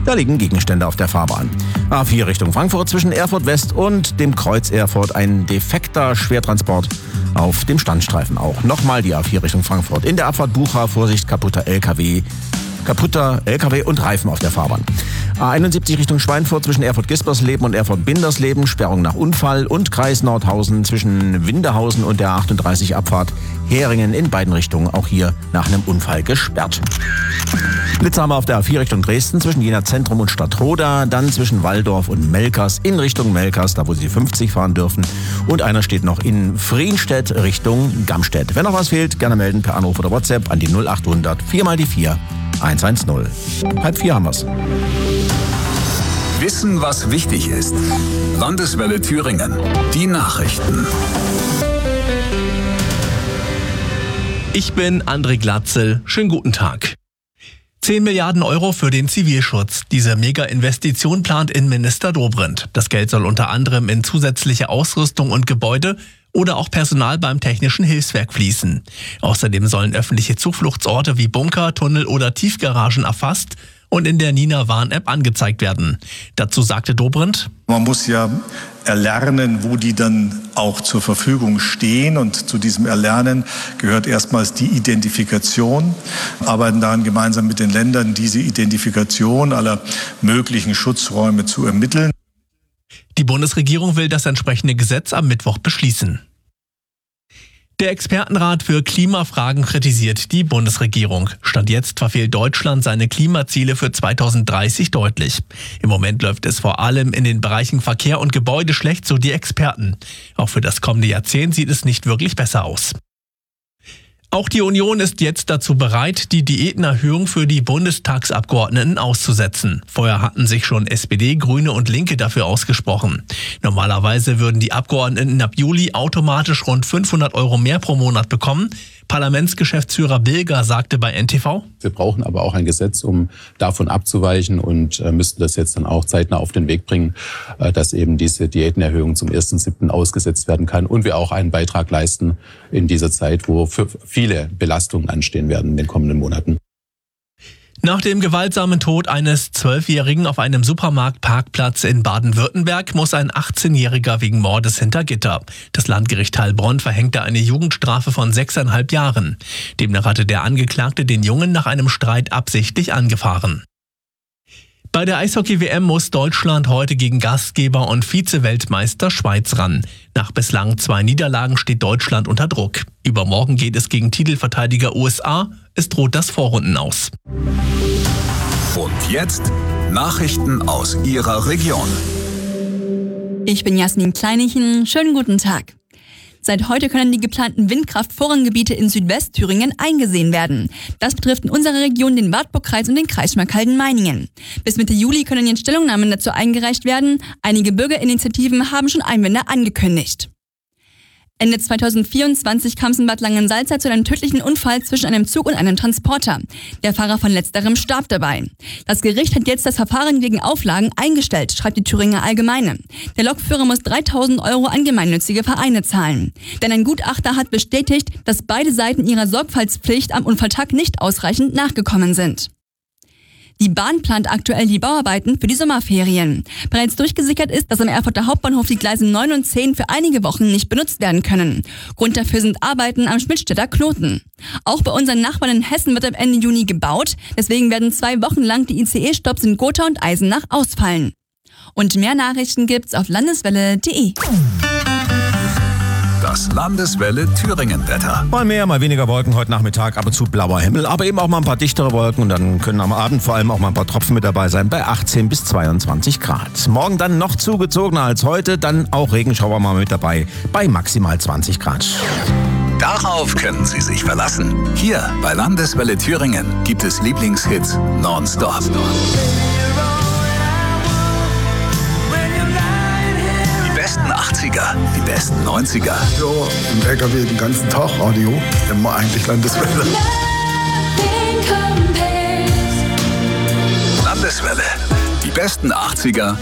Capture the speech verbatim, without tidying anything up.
Da liegen Gegenstände auf der Fahrbahn. A vier Richtung Frankfurt zwischen Erfurt West und dem Kreuz Erfurt ein defekter Schwertransport auf dem Standstreifen auch. Nochmal die A vier Richtung Frankfurt. In der Abfahrt Bucha, Vorsicht, kaputter L K W. Kaputter L K W und Reifen auf der Fahrbahn. A einundsiebzig Richtung Schweinfurt zwischen Erfurt-Gispersleben und Erfurt-Bindersleben, Sperrung nach Unfall, und Kreis Nordhausen zwischen Windehausen und der A achtunddreißig Abfahrt Heringen in beiden Richtungen, auch hier nach einem Unfall gesperrt. Blitze haben wir auf der A vier Richtung Dresden zwischen Jena Zentrum und Stadtroda, dann zwischen Walldorf und Melkers in Richtung Melkers, da wo Sie fünfzig fahren dürfen, und einer steht noch in Frienstedt Richtung Gamstedt. Wenn noch was fehlt, gerne melden per Anruf oder WhatsApp an die null achthundert vier mal die vier eins eins null. Halb vier haben wir's. Wissen, was wichtig ist. Landeswelle Thüringen. Die Nachrichten. Ich bin André Glatzel. Schönen guten Tag. zehn Milliarden Euro für den Zivilschutz. Diese Mega-Investition plant Innenminister Dobrindt. Das Geld soll unter anderem in zusätzliche Ausrüstung und Gebäude oder auch Personal beim Technischen Hilfswerk fließen. Außerdem sollen öffentliche Zufluchtsorte wie Bunker, Tunnel oder Tiefgaragen erfasst und in der Nina-Warn-App angezeigt werden. Dazu sagte Dobrindt: Man muss ja erlernen, wo die dann auch zur Verfügung stehen, und zu diesem Erlernen gehört erstmals die Identifikation. Wir arbeiten daran, gemeinsam mit den Ländern diese Identifikation aller möglichen Schutzräume zu ermitteln. Die Bundesregierung will das entsprechende Gesetz am Mittwoch beschließen. Der Expertenrat für Klimafragen kritisiert die Bundesregierung. Stand jetzt verfehlt Deutschland seine Klimaziele für zweitausenddreißig deutlich. Im Moment läuft es vor allem in den Bereichen Verkehr und Gebäude schlecht, so die Experten. Auch für das kommende Jahrzehnt sieht es nicht wirklich besser aus. Auch die Union ist jetzt dazu bereit, die Diätenerhöhung für die Bundestagsabgeordneten auszusetzen. Vorher hatten sich schon S P D, Grüne und Linke dafür ausgesprochen. Normalerweise würden die Abgeordneten ab Juli automatisch rund fünfhundert Euro mehr pro Monat bekommen. Parlamentsgeschäftsführer Bilger sagte bei N T V: Wir brauchen aber auch ein Gesetz, um davon abzuweichen, und äh, müssten das jetzt dann auch zeitnah auf den Weg bringen, äh, dass eben diese Diätenerhöhung zum ersten siebten ausgesetzt werden kann und wir auch einen Beitrag leisten in dieser Zeit, wo für viele Belastungen anstehen werden in den kommenden Monaten. Nach dem gewaltsamen Tod eines Zwölfjährigen auf einem Supermarktparkplatz in Baden-Württemberg muss ein achtzehnjähriger wegen Mordes hinter Gitter. Das Landgericht Heilbronn verhängte eine Jugendstrafe von sechseinhalb Jahren. Demnach hatte der Angeklagte den Jungen nach einem Streit absichtlich angefahren. Bei der Eishockey-W M muss Deutschland heute gegen Gastgeber und Vize-Weltmeister Schweiz ran. Nach bislang zwei Niederlagen steht Deutschland unter Druck. Übermorgen geht es gegen Titelverteidiger U S A. Es droht das Vorrunden aus. Und jetzt Nachrichten aus Ihrer Region. Ich bin Jasmin Kleinichen. Schönen guten Tag. Seit heute können die geplanten Windkraft-Vorranggebiete in Südwestthüringen eingesehen werden. Das betrifft in unserer Region den Wartburgkreis und den Kreis Schmalkalden-Meiningen. Bis Mitte Juli können jetzt Stellungnahmen dazu eingereicht werden. Einige Bürgerinitiativen haben schon Einwände angekündigt. Ende zweitausendvierundzwanzig kam es in Bad Langensalza zu einem tödlichen Unfall zwischen einem Zug und einem Transporter. Der Fahrer von letzterem starb dabei. Das Gericht hat jetzt das Verfahren wegen Auflagen eingestellt, schreibt die Thüringer Allgemeine. Der Lokführer muss dreitausend Euro an gemeinnützige Vereine zahlen. Denn ein Gutachter hat bestätigt, dass beide Seiten ihrer Sorgfaltspflicht am Unfalltag nicht ausreichend nachgekommen sind. Die Bahn plant aktuell die Bauarbeiten für die Sommerferien. Bereits durchgesickert ist, dass am Erfurter Hauptbahnhof die Gleise neun und zehn für einige Wochen nicht benutzt werden können. Grund dafür sind Arbeiten am Schmidtstädter Knoten. Auch bei unseren Nachbarn in Hessen wird am Ende Juni gebaut. Deswegen werden zwei Wochen lang die I C E-Stopps in Gotha und Eisenach ausfallen. Und mehr Nachrichten gibt's auf landeswelle punkt de. Das Landeswelle Thüringen-Wetter. Mal mehr, mal weniger Wolken heute Nachmittag, ab und zu blauer Himmel, aber eben auch mal ein paar dichtere Wolken, und dann können am Abend vor allem auch mal ein paar Tropfen mit dabei sein bei achtzehn bis zweiundzwanzig Grad. Morgen dann noch zugezogener als heute, dann auch Regenschauer mal mit dabei bei maximal zwanzig Grad. Darauf können Sie sich verlassen. Hier bei Landeswelle Thüringen gibt es Lieblingshits nonstop. Die besten achtziger, die besten neunziger. Ja, im L K W den ganzen Tag Radio, immer eigentlich Landeswelle. Landeswelle, die besten achtziger,